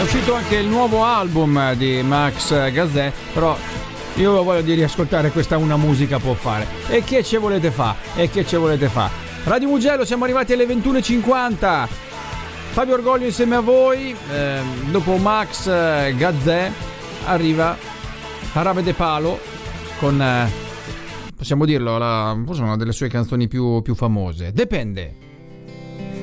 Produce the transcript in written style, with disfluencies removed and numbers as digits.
uscito anche il nuovo album di Max Gazzè, però io voglio di riascoltare questa Una Musica Può Fare. E che ce volete fa? Radio Mugello, siamo arrivati alle 21:50. Fabio Orgoglio insieme a voi. Dopo Max Gazzè arriva Jarabe de Palo con, possiamo dirlo, forse una delle sue canzoni più famose. Depende.